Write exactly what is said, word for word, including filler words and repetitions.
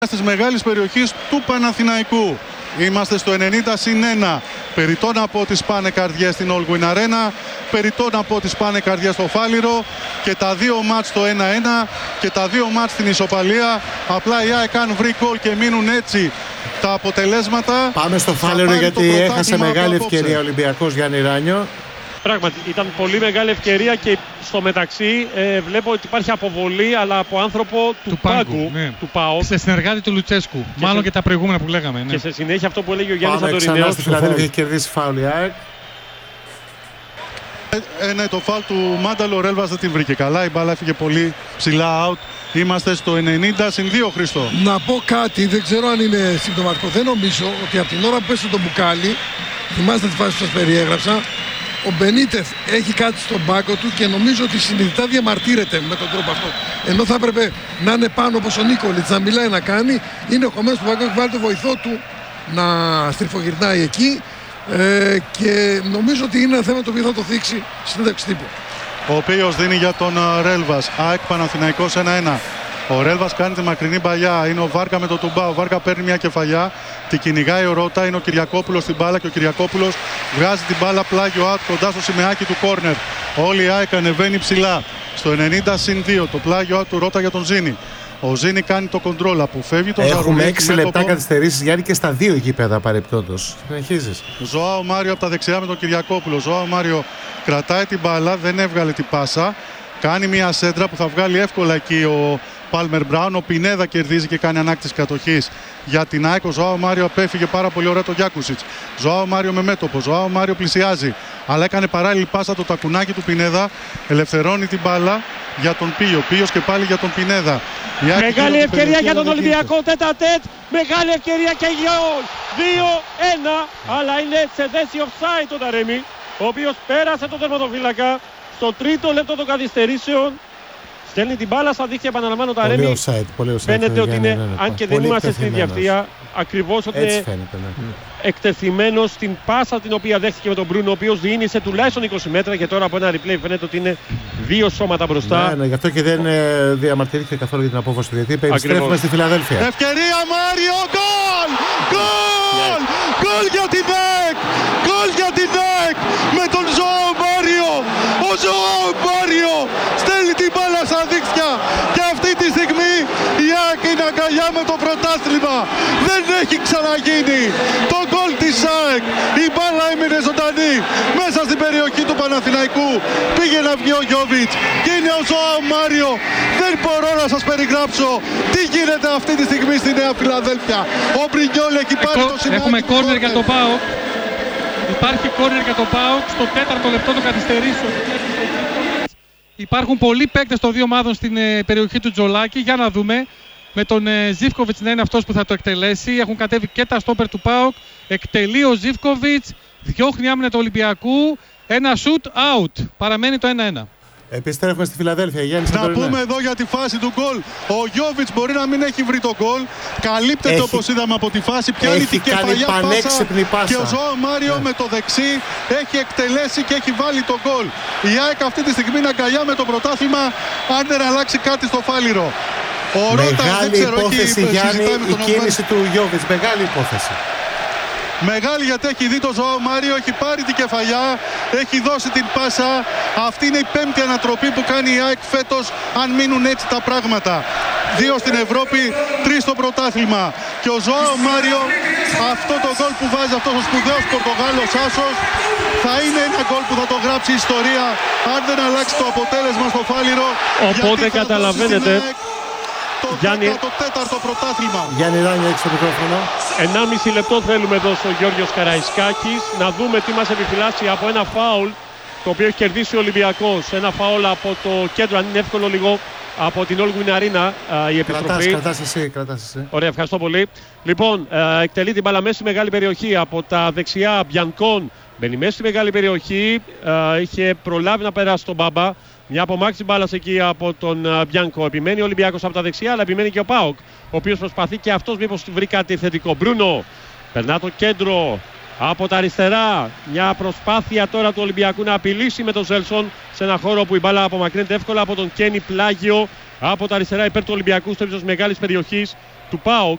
Της μεγάλης περιοχής του Παναθηναϊκού. Είμαστε στο ενενήντα συν ένα. Περιττό να πω τις πάνε καρδιές στην All Win Arena. Περιττό να πω τις πάνε καρδιές στο Φάληρο. Και τα δύο μάτς στο ένα ένα. Και τα δύο μάτς στην ισοπαλία. Απλά οι ΑΕΚ αν βρει γκολ και μείνουν έτσι τα αποτελέσματα. Πάμε στο Φάληρο γιατί έχασε μεγάλη ευκαιρία ο Ολυμπιακός, Γιάννη Ράνιο. Πράγματι ήταν πολύ μεγάλη ευκαιρία και στο μεταξύ ε, βλέπω ότι υπάρχει αποβολή, αλλά από άνθρωπο του, του πάγκου, ναι. του ΠΑΟΚ. Σε συνεργάτη του Λουτσέσκου. Και μάλλον σε... και τα προηγούμενα που λέγαμε. Ναι. Και σε συνέχεια αυτό που έλεγε ο Γιάννης Αντορινέος. Αντορινέος. Πάμε ξανά στη Φιλαδέλφια, έχει κερδίσει φάουλ η ΑΕΚ. Ε, ναι, το φάουλ του Μάνταλο, ο Ρέλβας δεν την βρήκε καλά. Η μπάλα έφυγε πολύ ψηλά out. Είμαστε στο ενενήντα συν δύο, Χρήστο. Να πω κάτι, δεν ξέρω αν είναι συμπτωματικό. Δεν νομίζω ότι από την ώρα που πέσε το μπουκάλι, θυμάστε τη φάση που σας περιέγραψα, ο Μπενίτεθ έχει κάτι στον πάγκο του και νομίζω ότι συνειδητά διαμαρτύρεται με τον τρόπο αυτό. Ενώ θα έπρεπε να είναι πάνω όπως ο Νίκολιτς, να μιλάει, να κάνει. Είναι ο κομμένος του πάγκο, έχει βάλει το βοηθό του να στριφογυρνάει εκεί. Ε, και νομίζω ότι είναι ένα θέμα το οποίο θα το θίξει στην ένταξη τύπου. Ο οποίος δίνει για τον Ρέλβας. ΑΕΚ Παναθηναϊκός ένα ένα. Ο Ρέλβας κάνει τη μακρινή παλιά. Είναι ο Βάρκα με το Τουμπά. Ο Βάρκα παίρνει μια κεφαλιά. Τη κυνηγάει ο Ρώτα. Είναι ο Κυριακόπουλος στην μπάλα και ο Κυριακόπουλος βγάζει την μπάλα πλάγιο out κοντά στο σημαίακι του κόρνερ. Όλη η ΑΕΚ ανεβαίνει ψηλά. Στο ενενήντα συν δύο. Το πλάγιο out του Ρώτα για τον Ζήνη. Ο Ζήνη κάνει το κοντρόλ, αποφεύγει τον Ζαρουλή. Έχουμε έξι λεπτά καθυστερήσεις, Γιάννη, και στα δύο γήπεδα παρεπτόντως. Συνεχίζεις. Ζωάο Μάριο από τα δεξιά με τον Κυριακόπουλο. Ζωάο Μάριο κρατάει την μπάλα, δεν έβγαλε την πάσα. Κάνει μια σέντρα που θα βγάλει εύκολα εκεί ο Πάλμερ Μπράουν. Ο Πινέδα κερδίζει και κάνει ανάκτηση κατοχής για την ΑΕΚ. Ο Ζωάο Μάριο απέφυγε πάρα πολύ ωραία το Γιάκουσιτς. Ζωάο Μάριο με μέτωπο. Ζωάο Μάριο πλησιάζει. Αλλά έκανε παράλληλη πάσα το τακουνάκι του Πινέδα. Ελευθερώνει την μπάλα για τον Πίο. Πίος και πάλι για τον Πινέδα. Μεγάλη ευκαιρία για τον Ολυμπιακό, τέτα τέτ. Μεγάλη ευκαιρία και γκολ. δύο ένα. Αλλά είναι σε θέση offside ο Ταρέμι, ο οποίος πέρασε τον τερματοφύλακα στο τρίτο λεπτό των καθυστερήσεων. Στέλνει την μπάλα στα δίχτυα, επαναλαμβάνω τα Ρέμι. Φαίνεται ότι είναι, αν και δεν είμαστε στην ίδια ευθεία, ακριβώς ότι είναι φαίνεται, ναι. εκτεθειμένος στην πάσα την οποία δέχτηκε με τον Μπρούνο, ο οποίος διήνυσε τουλάχιστον είκοσι μέτρα και τώρα από ένα replay φαίνεται ότι είναι δύο σώματα μπροστά. Ναι, ναι, γι' αυτό και δεν ε, διαμαρτυρήθηκε καθόλου για την απόφαση του διαιτητή. Επιστρέφουμε στη Φιλαδέλφια. Ευκαιρία Μάριο, γκολ! Γκολ! Γκολ για την ΑΕΚ! Γκολ για την ΑΕΚ! Με τον Ζωάο Μάριο! Ο Ζωάο Μάριο στέλνει την μπάλα στα δίχτυα και αυτή τη στιγμή η ΑΕΚ είναι αγκαλιά με το πρωτάθλημα. Δεν έχει ξαναγίνει. Το γκολ της ΑΕΚ. Η μπάλα έμεινε ζωντανή μέσα στην περιοχή του Παναθηναϊκού. Πήγε να βγει ο Γιόβιτς και είναι ο Ζωάο Μάριο. Δεν μπορώ να σας περιγράψω τι γίνεται αυτή τη στιγμή στη Νέα Φιλαδέλφια. Ο Μπρινιόλ έχει πάρει το σημείο. Έχουμε κόρνερ για το ΠΑΟΚ. Υπάρχει κόρνερ για το ΠΑΟΚ στο τέταρτο λεπτό των καθυστερήσεων. Υπάρχουν πολλοί παίκτες των δύο ομάδων στην ε, περιοχή του Τζολάκη. Για να δούμε. Με τον ε, Ζίβκοβιτς να είναι αυτός που θα το εκτελέσει. Έχουν κατέβει και τα στόπερ του ΠΑΟΚ. Εκτελεί ο Ζίβκοβιτς. Διώχνει άμυνα του Ολυμπιακού. Ένα shoot out. Παραμένει το ένα ένα. Επιστρέφουμε στη Φιλαδέλφια. Γιάννη, να πούμε εδώ για τη φάση του γκολ. Ο Γιόβιτς μπορεί να μην έχει βρει το γκολ. Καλύπτεται έχει, όπως είδαμε από τη φάση. Πιάνει την κεφαλιά πάσα. πάσα. Και ο Ζωάο Μάριο yeah. με το δεξί έχει εκτελέσει και έχει βάλει το γκολ. Η ΑΕΚ αυτή τη στιγμή είναι αγκαλιά με το πρωτάθλημα. Αν δεν αλλάξει κάτι στο Φάληρο. Ο Ρώτα, μεγάλη δεν ξέρω, υπόθεση, Γιάννη, η κίνηση του Γιόβιτς. Μεγάλη υπόθεση. Μεγάλη, γιατί έχει δει το Ζωάο Μάριο, έχει πάρει την κεφαλιά, έχει δώσει την πάσα. Αυτή είναι η πέμπτη ανατροπή που κάνει η ΑΕΚ φέτος, αν μείνουν έτσι τα πράγματα. Δύο στην Ευρώπη, τρεις στο πρωτάθλημα. Και ο Ζωάο Μάριο, αυτό το γκολ που βάζει, αυτός ο σπουδαίος Πορτογάλος άσος, θα είναι ένα γκολ που θα το γράψει η ιστορία, αν δεν αλλάξει το αποτέλεσμα στο Φάληρο. Οπότε καταλαβαίνετε. Το Γιάννη... τέταρτο πρωτάθλημα. Γιάννη Ράνιο, έχεις το μικρόφωνο. ενάμιση λεπτό θέλουμε εδώ στον Γιώργος Καραϊσκάκης. Να δούμε τι μας επιφυλάσσει από ένα φάουλ το οποίο έχει κερδίσει ο Ολυμπιακός. Ένα φάουλ από το κέντρο, αν είναι εύκολο λίγο, από την All Win Arena η επιστροφή. Κρατάς, κρατάς εσύ, κρατάς εσύ. Ωραία, ευχαριστώ πολύ. Λοιπόν, εκτελεί την μπάλα μέσα στη μεγάλη περιοχή από τα δεξιά. Μπιανκόν μπαίνει μέσα στη μεγάλη περιοχή. Είχε προλάβει να περάσει τον Μπάμπα. Μια απομάκρυνση μπάλας εκεί από τον uh, Μπιάνκο. Επιμένει ο Ολυμπιακός από τα δεξιά, αλλά επιμένει και ο ΠΑΟΚ, ο οποίος προσπαθεί και αυτός μήπως βρει κάτι θετικό. Μπρούνο περνά το κέντρο από τα αριστερά. Μια προσπάθεια τώρα του Ολυμπιακού να απειλήσει με τον Ζέλσον σε ένα χώρο που η μπάλα απομακρύνεται εύκολα από τον Κένι Πλάγιο. Από τα αριστερά υπέρ του Ολυμπιακού στο ύψος μεγάλης περιοχής του ΠΑΟΚ.